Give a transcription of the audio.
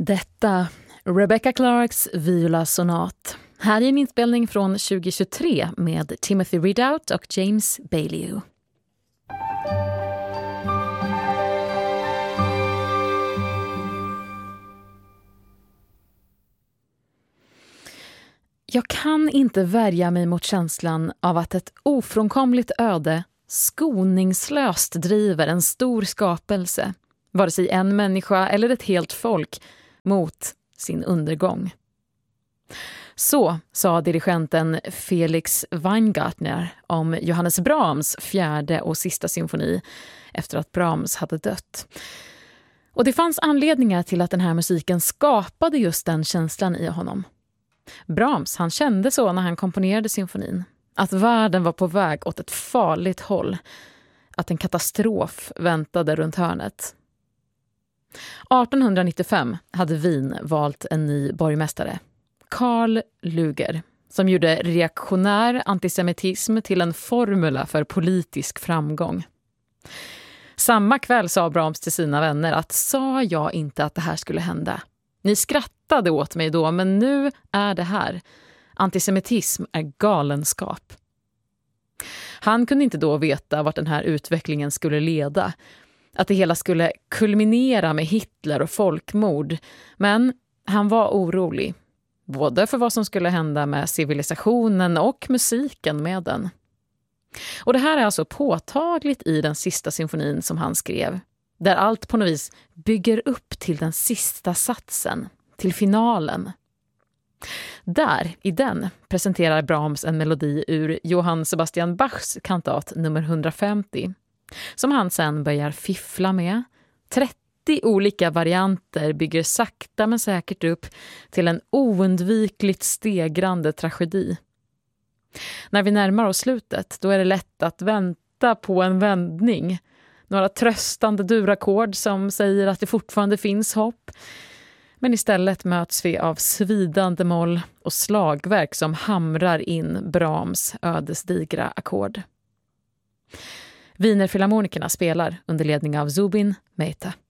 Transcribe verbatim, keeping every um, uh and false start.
Detta Rebecca Clarks Viola-sonat. Här är en inspelning från tjugohundratjugotre med Timothy Ridout och James Bailey. Jag kan inte värja mig mot känslan av att ett ofrånkomligt öde skoningslöst driver en stor skapelse, vare sig en människa eller ett helt folk, mot sin undergång. Så sa dirigenten Felix Weingartner om Johannes Brahms fjärde och sista symfoni efter att Brahms hade dött. Och det fanns anledningar till att den här musiken skapade just den känslan i honom. Brahms, han kände så när han komponerade symfonin, att världen var på väg åt ett farligt håll, att en katastrof väntade runt hörnet. artonhundranittiofem hade Wien valt en ny borgmästare, Karl Luger, som gjorde reaktionär antisemitism till en formula för politisk framgång. Samma kväll sa Brahms till sina vänner att sa jag inte att det här skulle hända. Ni skrattade åt mig då, men nu är det här. Antisemitism är galenskap. Han kunde inte då veta vart den här utvecklingen skulle leda. Att det hela skulle kulminera med Hitler och folkmord. Men han var orolig. Både för vad som skulle hända med civilisationen och musiken med den. Och det här är alltså påtagligt i den sista symfonin som han skrev. Där allt på något vis bygger upp till den sista satsen, till finalen. Där, i den, presenterar Brahms en melodi ur Johann Sebastian Bachs kantat nummer hundrafemtio, som han sen börjar fiffla med. trettio olika varianter bygger sakta men säkert upp till en oundvikligt stegrande tragedi. När vi närmar oss slutet, då är det lätt att vänta på en vändning. Några tröstande durackord som säger att det fortfarande finns hopp. Men istället möts vi av svidande moll och slagverk som hamrar in Brahms ödesdigra ackord. Wienerfilharmonikerna spelar under ledning av Zubin Mehta.